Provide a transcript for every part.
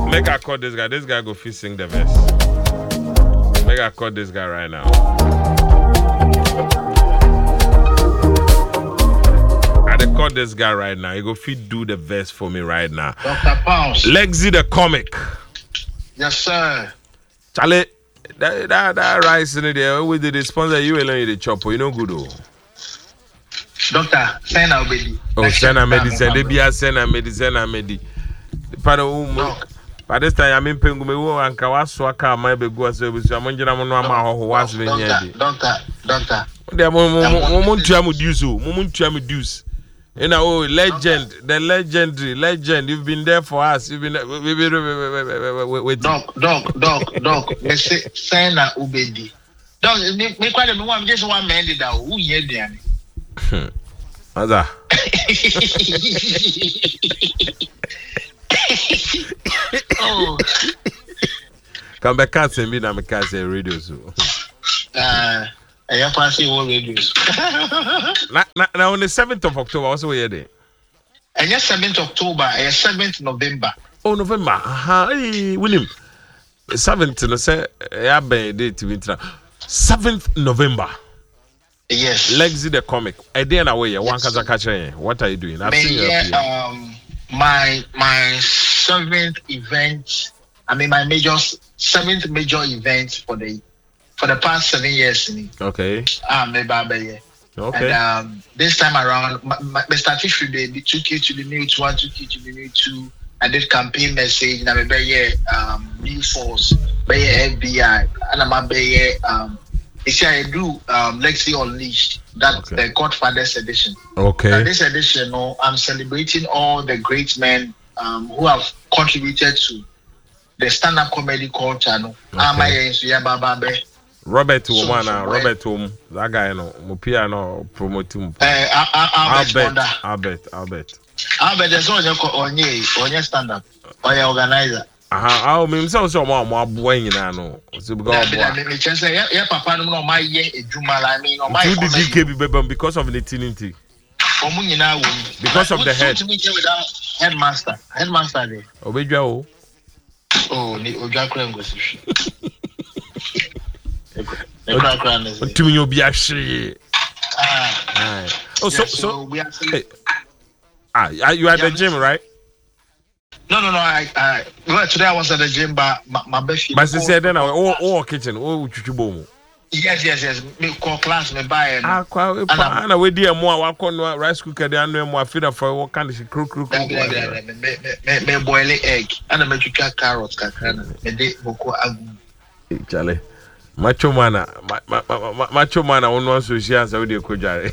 Make I call this guy. This guy go fit sing the verse. Make I call this guy right now. I dey call this guy right now. He go fit do the verse for me right now. Dr. Pounce. Lexi the comic. Yes, sir. Charlie, that rice in there with the sponsor you alone the chop. You know good though. Doctor, send our baby. Oh, send a medicine. They be a send a medicine a medi. By this time, I'm in Pengume and Kawaswaka, my big was a Monjana Mama who was in here. Doctor. The moment to deuce. You know, legend, the legendary legend. You've been there for us. You've been wait. Doc. Send a ubedi. Doc, me quite a one just one man did that. Who here, Danny? Mother. Oh. Come back and me na me can say radio so. I have passed all radios. Now on the 7th of October, also where there? And yes, 7th October, 7th November. Oh, November. Hey, William. 7th, no say, I be date to 7th November. Yes. Lexi the comic. I didn't away. One kaza catcher. What are you doing? I've seen you. My 7th event. I mean, my 7th major event for the past 7 years. Okay. Maybe. Okay. And this time around, my statistics they took you to the new one, took you to the new two. I did campaign message. And I'm new force, FBI, and I'm it's I do Lexi Unleashed. That's the Godfather's edition. Okay. And this edition, I'm celebrating all the great men who have contributed to the stand-up comedy culture. Robert Robert that guy Mupia promote him. Albert. There's only stand-up or organizer. I mean, so more boy, you know. So because because of the tinity. Because of the head. Headmaster there. Obejo. Oh, ni Ojakran go see. Timi you be actually. Oh, so we are you are at the gym, right? No. Today I was at the gym, but my best. But she said then, kitchen, chuchubomu. Yes. Me call class, me buy. And we dear more. I can rice cooker. They are no more feeder for what kind of crook. Me boil egg, and I make you cut carrots. Me de boko agu. Charlie. Macho man, I want one so she has already a kojare.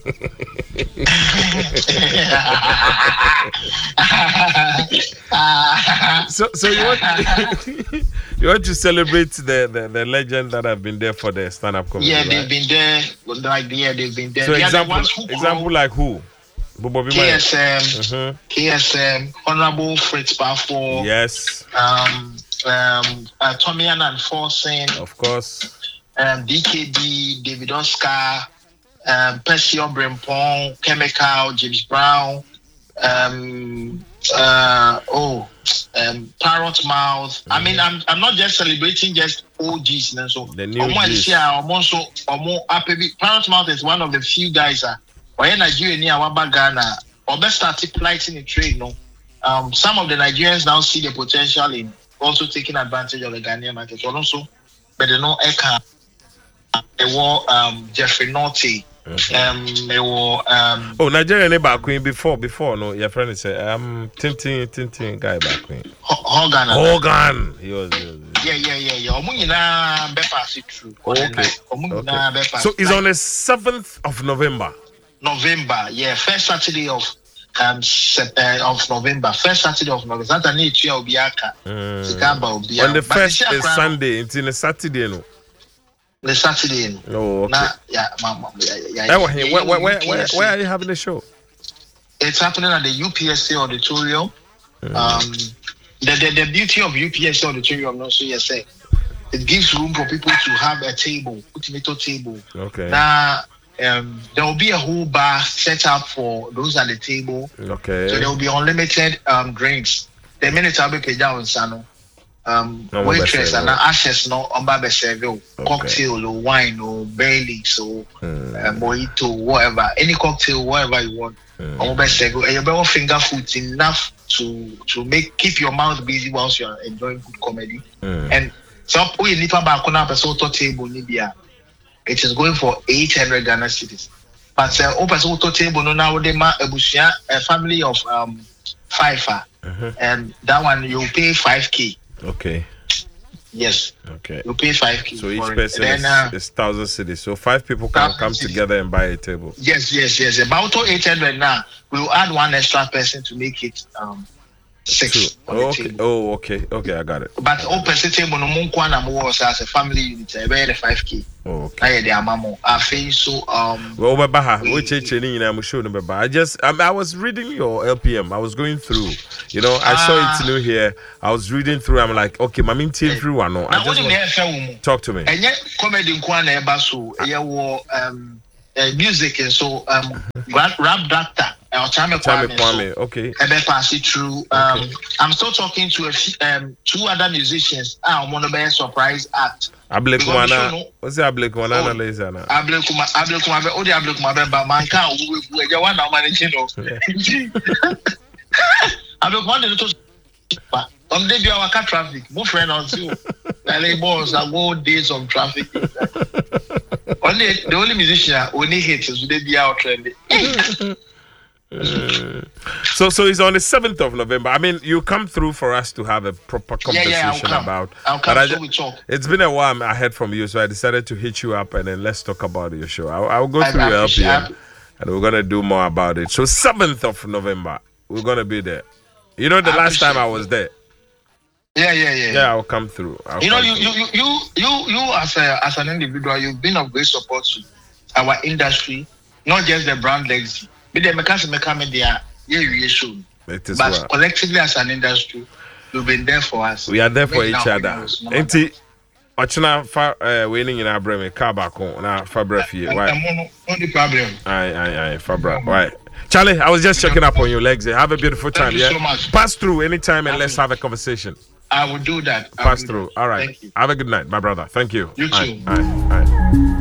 So you want to celebrate the legend that have been there for the stand-up comedy? Yeah, they've been there. They've been there. So example like who? KSM, Honorable Fritz Baffo. Yes. Tommy and Forsen, of course, DKD, David Oscar, Percy Brempong, Chemical, James Brown, Parrot Mouth. I mean, I'm not just celebrating just OGs, so the new Parrot Mouth is one of the few guys where Nigeria near Ghana or best started lighting the trade. Some of the Nigerians now see the potential in also taking advantage of the Ghanaian market. Also, but they know Eka, they were Jeffrey Naughty, they were Nigerian neighbor queen before no your friend is Tintin guy back queen. Hogan. He was yeah. Omunina bepa see true. Okay. So it's on the 7th of November. Yeah, first Saturday of November. First Saturday of November. Saturday will be on the first is Sunday. It's in a Saturday, no. The Saturday. Oh, okay. Where are you having the show? It's happening at the UPSC auditorium. The beauty of UPSC auditorium, no, so you say, it gives room for people to have a table, tomato table. Okay. Now, there will be a whole bar set up for those at the table. Okay. So there will be unlimited drinks. the minute I'll be paid down Sano. No, Waitress and no. ashes no on Baba Servo, cocktail or wine or Baileys or mojito, whatever, any cocktail, whatever you want. On Baba Servo, and your finger food enough to keep your mouth busy whilst you are enjoying good comedy. And so we need to buy a soto table in Libya. It is going for 800 Ghana cedis. But open soto table no now they a family of 5, and that one you pay 5K. Okay. Yes. Okay. You pay 5K. So each person is 1,000 cedis. So 5 people can come together and buy a table. Yes. About 800 now. We'll add one extra person to make it 6 on the table. Oh, okay. I got it. But open table no more as a family unit. I bear the 5K. Oh, okay. I feel so well, I was reading your LPM. I was going through. You know, I saw it new here. I was reading through. I'm like, okay, my main team through one. No, I just want talk to me. And yet, comedy in Kwana Ebaso, music and so rap doctor. Kwame. Okay. And then pass it through. I'm still talking to 2 other musicians. I'm one of the surprise act. Ablekumana. What's the Ablekumana? Ablekumana. Oh, the Ablekumana. But man can't. We one now managing. Ablekumana. But on the day our car traffic, my friend on too. LA boys are go days of traffic. The only musician only hits is they be out trendy. So it's on the 7th of November. I mean, you come through for us to have a proper conversation about. I'll come so we talk. It's been a while I heard from you, so I decided to hit you up and then let's talk about your show. I'll go through your LPM and we're gonna do more about it. So 7th of November, we're gonna be there. You know, the last time I was there. Yeah, I'll come through. You as an individual, you've been of great support to our industry, not just the brand legacy. But collectively as an industry, you've been there for us. We are there for each other. Enti Ochina winning in our brain car back on na Fabra fie. Why? No problem. Aye, Fabra. Why? Charlie, I was just checking up on your legs. Have a beautiful time. Thank you so much. Pass through anytime and let's have a conversation. I will do that. Pass through. All right. Thank you. Have a good night, my brother. Thank you. You too. Aye.